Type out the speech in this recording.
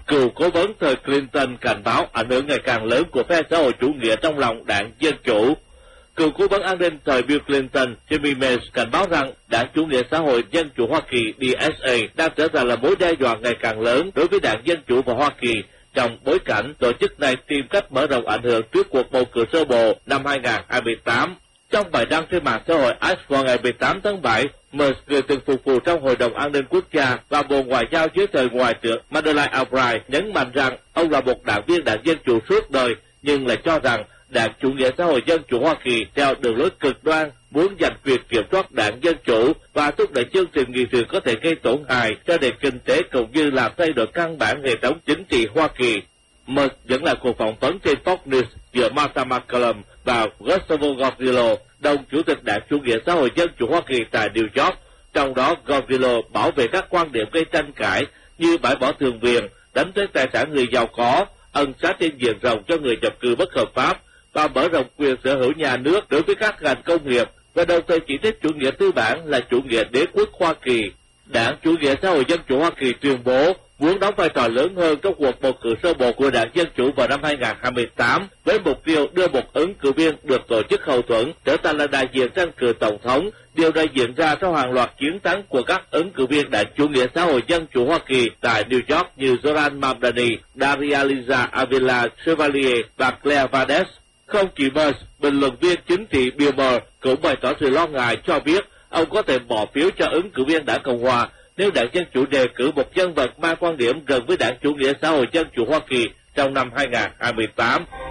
Cựu cố vấn thời Clinton cảnh báo ảnh hưởng ngày càng lớn của phe xã hội chủ nghĩa trong lòng đảng Dân Chủ. Cựu cố vấn an ninh thời Bill Clinton Jimmy Mace cảnh báo rằng đảng chủ nghĩa xã hội Dân Chủ Hoa Kỳ DSA đang trở thành là mối đe dọa ngày càng lớn đối với đảng Dân Chủ và Hoa Kỳ trong bối cảnh tổ chức này tìm cách mở rộng ảnh hưởng trước cuộc bầu cử sơ bộ năm 2028. Trong bài đăng trên mạng xã hội X vào ngày 18 tháng 7, Mace, người từng phục vụ trong Hội đồng An ninh Quốc gia và Bộ Ngoại giao dưới thời Ngoại trưởng Madeleine Albright, nhấn mạnh rằng ông là một đảng viên đảng Dân Chủ suốt đời, nhưng lại cho rằng đảng chủ nghĩa xã hội Dân Chủ Hoa Kỳ theo đường lối cực đoan muốn giành quyền kiểm soát đảng Dân Chủ và thúc đẩy chương trình nghị sự có thể gây tổn hại cho nền kinh tế cũng như làm thay đổi căn bản hệ thống chính trị Hoa Kỳ. Mace dẫn lại cuộc phỏng vấn trên Fox News giữa Martha McCallum và Gustavo Gordillo, đồng chủ tịch đảng chủ nghĩa xã hội Dân Chủ Hoa Kỳ tại New York. Trong đó, Gordillo bảo vệ các quan điểm gây tranh cãi như bãi bỏ thường quyền, đánh thuế tài sản người giàu có, ân xá trên diện rộng cho người nhập cư bất hợp pháp và mở rộng quyền sở hữu nhà nước đối với các ngành công nghiệp, và đồng thời chỉ trích chủ nghĩa tư bản là chủ nghĩa đế quốc Hoa Kỳ. Đảng chủ nghĩa xã hội Dân Chủ Hoa Kỳ tuyên bố muốn đóng vai trò lớn hơn trong cuộc bầu cử sơ bộ của đảng Dân Chủ vào năm 2028 với mục tiêu đưa một ứng cử viên được tổ chức hậu thuẫn trở thành là đại diện tranh cử tổng thống. Điều này diễn ra sau hàng loạt chiến thắng của các ứng cử viên đảng chủ nghĩa xã hội Dân Chủ Hoa Kỳ tại New York như Zoran Mamdani, Daria Liza Avila Chevalier và Claire Valdez. Không chỉ Mace, bình luận viên chính trị Bill Maher cũng bày tỏ sự lo ngại, cho biết ông có thể bỏ phiếu cho ứng cử viên đảng Cộng hòa nếu đảng Dân Chủ đề cử một nhân vật mang quan điểm gần với đảng chủ nghĩa xã hội Dân Chủ Hoa Kỳ trong năm 2028.